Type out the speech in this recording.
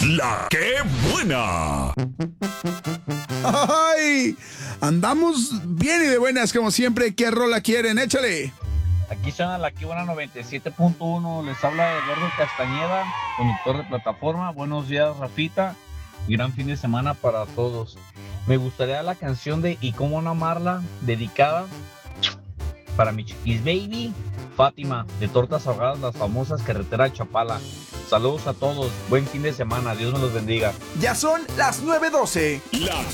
La que buena. ¡Ay! Andamos bien y de buenas como siempre. ¿Qué rola quieren? Échale. Aquí suena la que buena 97.1. Les habla Eduardo Castañeda, conductor de plataforma. Buenos días, Rafita. Gran fin de semana para todos. Me gustaría la canción de Y cómo no amarla, dedicada para mi chiquis baby, Fátima, de Tortas Ahogadas, las famosas carretera Chapala. Saludos a todos, buen fin de semana, Dios me los bendiga. Ya son las 9:12. La